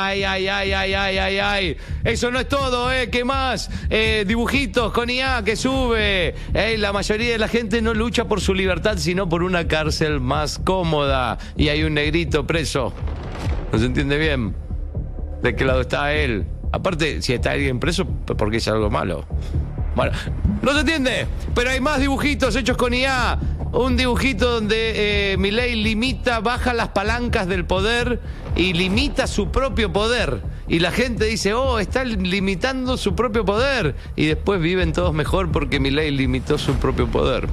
Ay, ay, ay, ay, ay, ay, ay. Eso no es todo, ¿qué más? Dibujitos con IA que sube. La mayoría de la gente no lucha por su libertad, sino por una cárcel más cómoda. Y hay un negrito preso. ¿No se entiende bien? ¿De qué lado está él? Aparte, si está alguien preso, porque es algo malo. Bueno, no se entiende, pero hay más dibujitos hechos con IA. Un dibujito donde Milei baja las palancas del poder y limita su propio poder. Y la gente dice, está limitando su propio poder. Y después viven todos mejor porque Milei limitó su propio poder.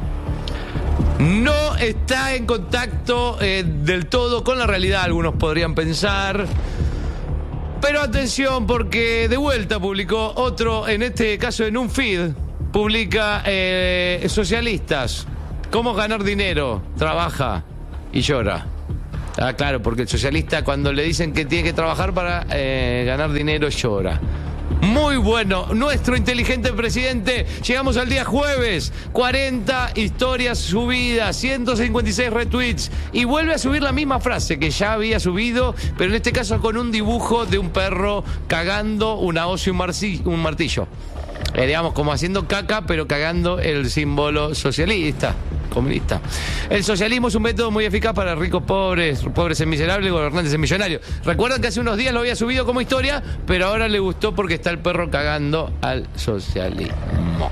No está en contacto del todo con la realidad, algunos podrían pensar. Pero atención, porque de vuelta publicó otro, en este caso en un feed, publica socialistas. ¿Cómo ganar dinero? Trabaja y llora. Ah, claro, porque el socialista cuando le dicen que tiene que trabajar para ganar dinero, llora. Muy bueno, nuestro inteligente presidente. Llegamos al día jueves, 40 historias subidas, 156 retweets y vuelve a subir la misma frase que ya había subido, pero en este caso con un dibujo de un perro cagando una hoz y un martillo. Digamos, como haciendo caca, pero cagando el símbolo socialista, comunista. El socialismo es un método muy eficaz para ricos pobres, pobres en miserables, gobernantes en millonarios. Recuerdan que hace unos días lo había subido como historia, pero ahora le gustó porque está el perro cagando al socialismo.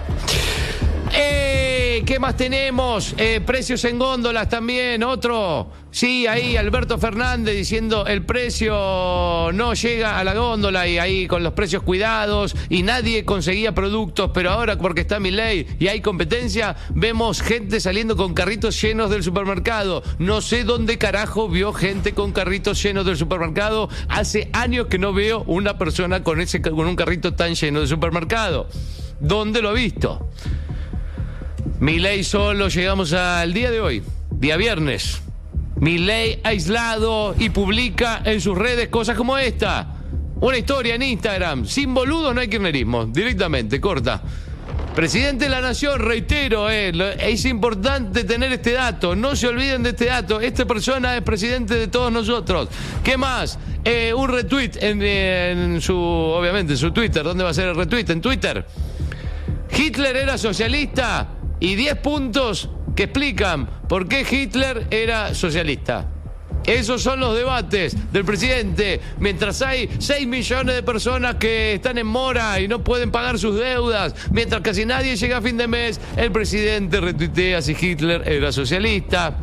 ¿Qué más tenemos? Precios en góndolas también, otro. Sí, ahí Alberto Fernández diciendo el precio no llega a la góndola y ahí con los precios cuidados y nadie conseguía productos, pero ahora porque está Milei y hay competencia, vemos gente saliendo con carritos llenos del supermercado. No sé dónde carajo vio gente con carritos llenos del supermercado. Hace años que no veo una persona con un carrito tan lleno de supermercado. ¿Dónde lo ha visto? Milei solo, llegamos al día de hoy, día viernes. Milei aislado y publica en sus redes cosas como esta. Una historia en Instagram. Sin boludos no hay kirchnerismo. Directamente, corta. Presidente de la Nación, reitero, es importante tener este dato. No se olviden de este dato. Esta persona es presidente de todos nosotros. ¿Qué más? Un retweet en su Twitter. ¿Dónde va a ser el retweet? En Twitter. Hitler era socialista. Y 10 puntos que explican por qué Hitler era socialista. Esos son los debates del presidente. Mientras hay 6 millones de personas que están en mora y no pueden pagar sus deudas, mientras casi nadie llega a fin de mes, el presidente retuitea si Hitler era socialista.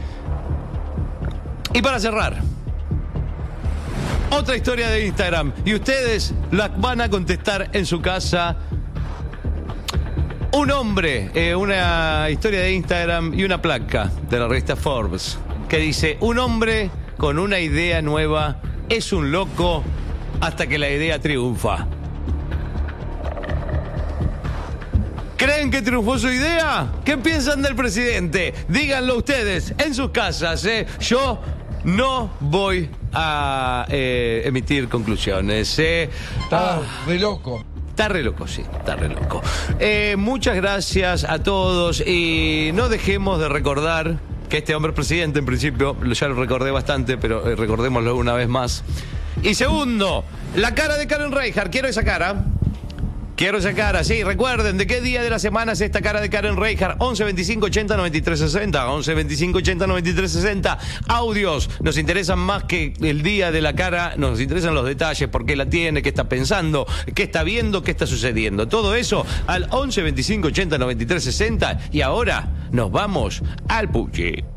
Y para cerrar, otra historia de Instagram. Y ustedes la van a contestar en su casa. Un hombre, una historia de Instagram y una placa de la revista Forbes que dice: un hombre con una idea nueva es un loco hasta que la idea triunfa. ¿Creen que triunfó su idea? ¿Qué piensan del presidente? Díganlo ustedes en sus casas. Yo no voy a emitir conclusiones. Está de loco. Está re loco, sí, está re loco. Muchas gracias a todos y no dejemos de recordar que este hombre es presidente, en principio, ya lo recordé bastante, pero recordémoslo una vez más. Y segundo, la cara de Karen Reijard. Quiero esa cara. Quiero esa cara, sí. Recuerden, ¿de qué día de la semana es esta cara de Karen Reijard? 11 25 80 93 60. 11 25 80 93 60. Audios. Nos interesan más que el día de la cara. Nos interesan los detalles. ¿Por qué la tiene? ¿Qué está pensando? ¿Qué está viendo? ¿Qué está sucediendo? Todo eso al 11 25 80 93 60. Y ahora nos vamos al Puchi.